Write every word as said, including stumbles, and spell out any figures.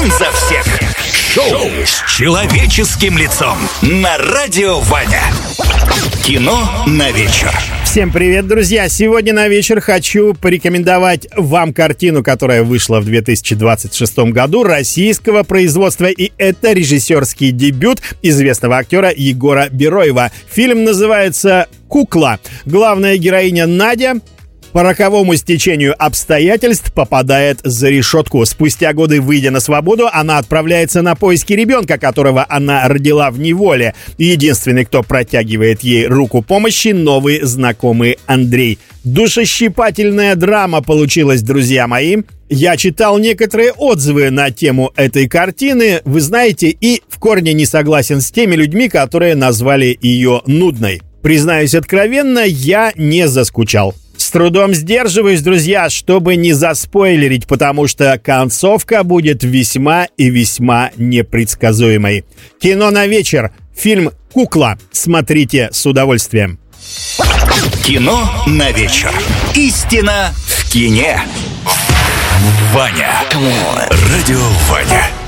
один за всех. Шоу с человеческим лицом на радио Ваня. Кино на вечер. Всем привет, друзья! Сегодня на вечер хочу порекомендовать вам картину, которая вышла в две тысячи двадцать шестом году, российского производства, и это режиссерский дебют известного актера Егора Бероева. Фильм называется «Кукла». Главная героиня Надя по роковому стечению обстоятельств попадает за решетку. Спустя годы, выйдя на свободу, она отправляется на поиски ребенка, которого она родила в неволе. Единственный, кто протягивает ей руку помощи, новый знакомый Андрей. Душещипательная драма получилась, друзья мои. Я читал некоторые отзывы на тему этой картины, вы знаете, и в корне не согласен с теми людьми, которые назвали ее нудной. Признаюсь откровенно, я не заскучал. С трудом сдерживаюсь, друзья, чтобы не заспойлерить, потому что концовка будет весьма и весьма непредсказуемой. Кино на вечер. Фильм «Кукла». Смотрите с удовольствием. Кино на вечер. Истина в кине. Ваня. Радио Ваня.